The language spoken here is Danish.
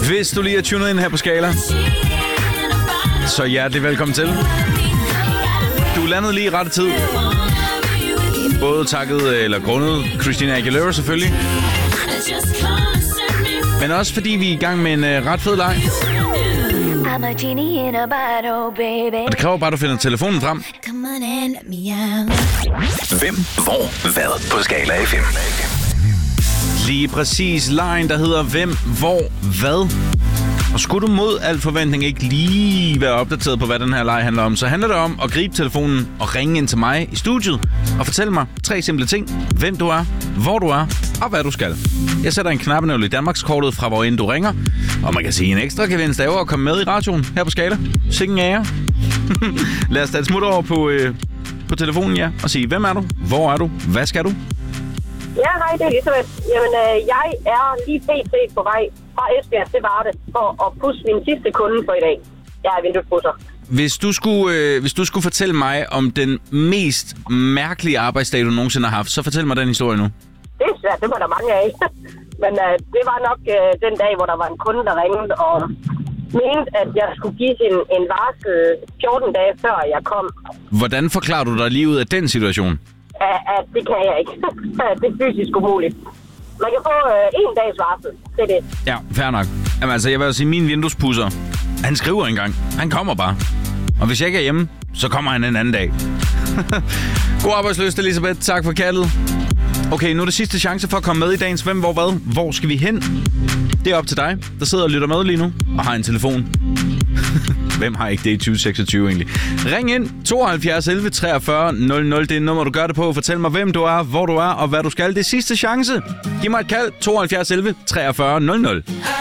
Hvis du lige er tunet ind her på Skala, så hjertelig velkommen til. Du landede lige i rette tid. Både takket eller grundet Christina Aguilera selvfølgelig. Men også fordi vi er i gang med en ret fed leg. Og det kræver bare, at du finder telefonen frem. Hvem, hvor, hvad på Skala FM. Lige præcis lejen, der hedder hvem, hvor, hvad. Og skulle du mod al forventning ikke lige være opdateret på, hvad den her leg handler om, så handler det om at gribe telefonen og ringe ind til mig i studiet og fortælle mig 3 simple ting. Hvem du er, hvor du er og hvad du skal. Jeg sætter en knappenål i Danmarkskortet fra, hvor end du ringer. Og man kan sige, en ekstra gevinst er at komme med i radioen her på Skala. Sikken ære. Lad os da et smut over på telefonen, ja, og sige, hvem er du, hvor er du, hvad skal du? Ja, hej, det er Elisabeth. Jamen, jeg er lige pt. På vej fra Esbjerg til Varde for at pusse min sidste kunde for i dag. Jeg er vinduespusser. Hvis du skulle fortælle mig om den mest mærkelige arbejdsdag, du nogensinde har haft, så fortæl mig den historie nu. Det er svært, det var der mange af. Men det var nok den dag, hvor der var en kunde, der ringede og mente, at jeg skulle give en varsel 14 dage før jeg kom. Hvordan forklarer du dig lige ud af den situation? At det kan jeg ikke. Det er fysisk umuligt. Man kan få 1 dags varsel. Det er det. Ja, fair nok. Jamen altså, jeg vil sige, min vinduespusser, han skriver engang. Han kommer bare. Og hvis jeg ikke er hjemme, så kommer han en anden dag. God arbejdslyst, Elisabeth. Tak for kaldet. Okay, nu er det sidste chance for at komme med i dagens Hvem, hvor, hvad. Hvor skal vi hen? Det er op til dig, der sidder og lytter med lige nu og har en telefon. Hvem har ikke det i 2026 egentlig? Ring ind 72 11 43 00. Det er nummer, du gør det på. Fortæl mig, hvem du er, hvor du er og hvad du skal. Det er sidste chance. Giv mig et kald 72 11 43 00.